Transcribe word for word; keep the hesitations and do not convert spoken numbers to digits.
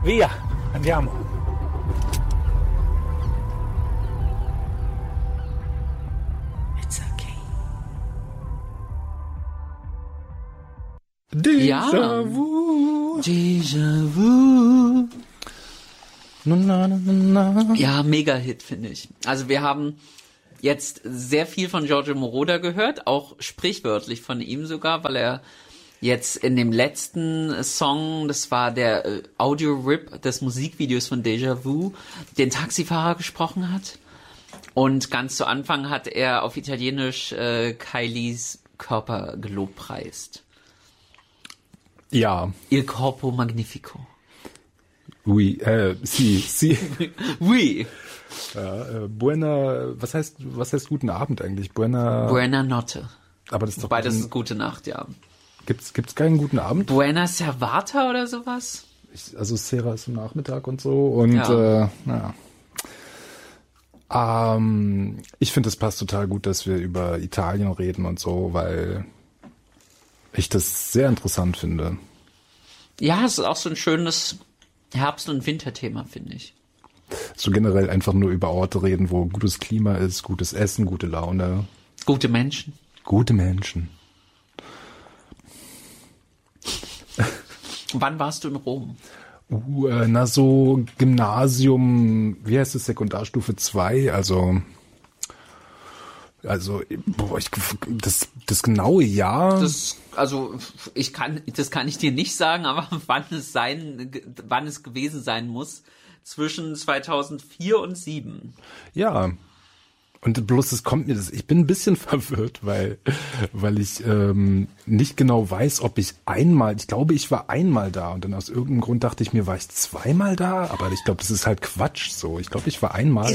Via, andiamo. It's okay. Déjà vu. Déjà vu. Na, na, na, na. Ja, Mega-Hit, finde ich. Also wir haben jetzt sehr viel von Giorgio Moroder gehört, auch sprichwörtlich von ihm sogar, weil er jetzt in dem letzten Song, das war der äh, Audio-Rip des Musikvideos von Déjà Vu, den Taxifahrer gesprochen hat. Und ganz zu Anfang hat er auf Italienisch äh, Kylies Körper gelobpreist. Ja. Il corpo magnifico. Oui, äh, si, si. Oui. Ja, äh, buena, was heißt, was heißt guten Abend eigentlich? Buena. Buena notte. Aber das ist doch Wobei, das ist gute Nacht, ja. Gibt's, gibt's keinen guten Abend? Buena servata oder sowas? Ich, also Sera ist am Nachmittag und so und, ja. äh, ja. Ähm, ich finde, es passt total gut, dass wir über Italien reden und so, weil ich das sehr interessant finde. Ja, es ist auch so ein schönes Herbst- und Winterthema, finde ich. So generell einfach nur über Orte reden, wo gutes Klima ist, gutes Essen, gute Laune. Gute Menschen. Gute Menschen. Wann warst du in Rom? Uh, na so Gymnasium, wie heißt es, Sekundarstufe zwei, also also boah, ich, das das genaue Jahr. Das also ich kann das kann ich dir nicht sagen, aber wann es sein wann es gewesen sein muss zwischen zweitausendvier und sieben. Ja. Und bloß es kommt mir das, ich bin ein bisschen verwirrt, weil weil ich ähm, nicht genau weiß, ob ich einmal, ich glaube, ich war einmal da und dann aus irgendeinem Grund dachte ich mir, war ich zweimal da? Aber ich glaube, das ist halt Quatsch so. Ich glaube, ich war einmal